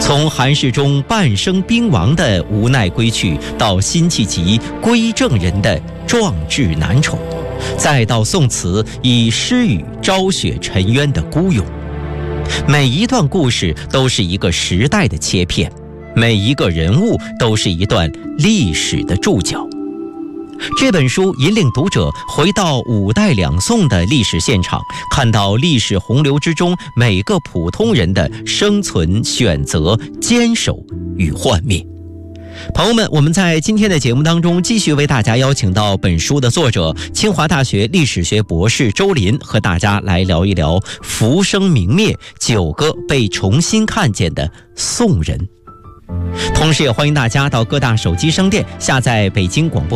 从韩世忠半生兵亡的无奈归去，到辛弃疾归正人的壮志难酬，再到宋词以诗语昭雪沉冤的孤勇。每一段故事都是一个时代的切片，每一个人物都是一段历史的注脚。这本书引领读者回到五代两宋的历史现场，看到历史洪流之中每个普通人的生存、选择、坚守与幻灭。朋友们，我们在今天的节目当中继续为大家邀请到本书的作者清华大学历史学博士周林，和大家来聊一聊浮生明灭9个被重新看见的宋人。同时也欢迎大家到各大手机商店下载北京广播